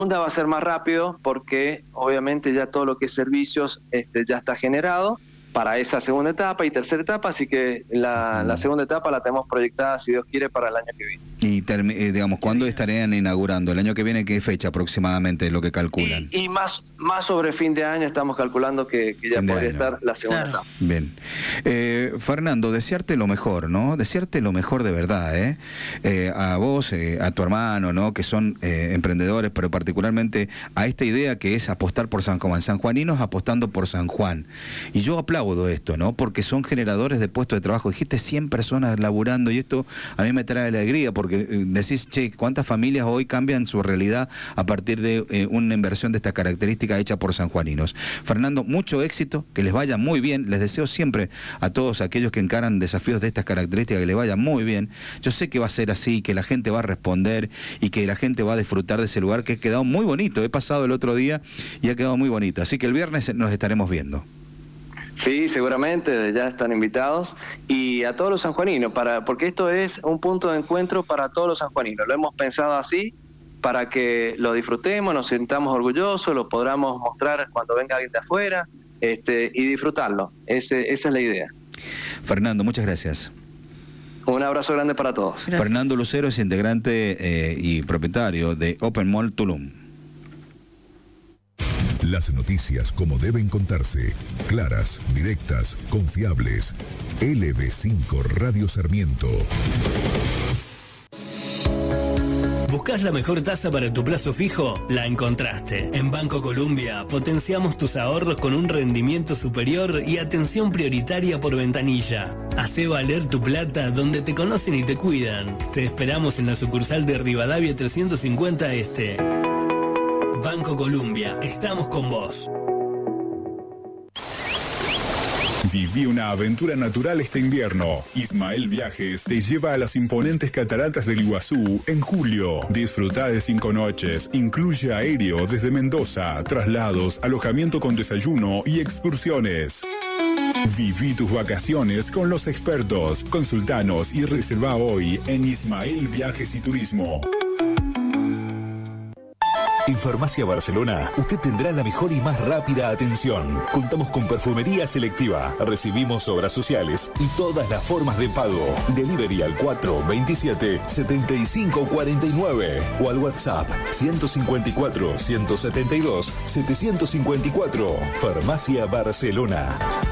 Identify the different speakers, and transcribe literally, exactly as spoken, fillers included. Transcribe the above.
Speaker 1: va a ser más rápido porque obviamente ya todo lo que es servicios este, ya está generado para esa segunda etapa y tercera etapa, así que la, la segunda etapa la tenemos proyectada, si Dios quiere, para el año que viene.
Speaker 2: Y termi- eh, digamos, ¿cuándo estarían inaugurando? ¿El año que viene qué fecha aproximadamente lo que calculan?
Speaker 1: Y, y más, más sobre fin de año estamos calculando que, que ya
Speaker 2: Fin de
Speaker 1: podría
Speaker 2: año.
Speaker 1: estar la segunda
Speaker 3: Claro.
Speaker 1: etapa.
Speaker 2: Bien. Eh, Fernando, desearte lo mejor, ¿no? Desearte lo mejor de verdad, ¿eh? Eh, a vos, eh, a tu hermano, ¿no? Que son eh, emprendedores, pero particularmente a esta idea que es apostar por San Juan. Sanjuaninos apostando por San Juan. Y yo aplaudo esto, ¿no? Porque son generadores de puestos de trabajo. Dijiste cien personas laburando y esto a mí me trae alegría porque eh, decís, che, ¿cuántas familias hoy cambian su realidad a partir de eh, una inversión de esta característica hecha por sanjuaninos? Fernando, mucho éxito, que les vaya muy bien. Les deseo siempre a todos aquellos que encaran desafíos de estas características que les vaya muy bien. Yo sé que va a ser así, que la gente va a responder y que la gente va a disfrutar de ese lugar que ha quedado muy bonito. He pasado el otro día y ha quedado muy bonito. Así que el viernes nos estaremos viendo.
Speaker 1: Sí, seguramente, ya están invitados. Y a todos los sanjuaninos, para, porque esto es un punto de encuentro para todos los sanjuaninos. Lo hemos pensado así, para que lo disfrutemos, nos sintamos orgullosos, lo podamos mostrar cuando venga alguien de afuera este, y disfrutarlo. Ese, esa es la idea.
Speaker 2: Fernando, muchas gracias.
Speaker 1: Un abrazo grande para todos.
Speaker 3: Gracias.
Speaker 2: Fernando Lucero es integrante eh, y propietario de Open Mall Tulum.
Speaker 4: Las noticias como deben contarse, claras, directas, confiables. L B cinco Radio Sarmiento.
Speaker 5: ¿Buscas la mejor tasa para tu plazo fijo? La encontraste. En Banco Colombia potenciamos tus ahorros con un rendimiento superior y atención prioritaria por ventanilla. Hacé valer tu plata donde te conocen y te cuidan. Te esperamos en la sucursal de Rivadavia trescientos cincuenta Este. Banco Colombia, estamos con vos.
Speaker 6: Viví una aventura natural este invierno. Ismael Viajes te lleva a las imponentes cataratas del Iguazú en julio. Disfruta de cinco noches, incluye aéreo desde Mendoza, traslados, alojamiento con desayuno y excursiones. Viví tus vacaciones con los expertos. Consultanos y reserva hoy en Ismael Viajes y Turismo.
Speaker 7: En Farmacia Barcelona, usted tendrá la mejor y más rápida atención. Contamos con perfumería selectiva, recibimos obras sociales y todas las formas de pago. Delivery al cuatro veintisiete setenta y cinco cuarenta y nueve o al WhatsApp ciento cincuenta y cuatro ciento setenta y dos setecientos cincuenta y cuatro. Farmacia Barcelona.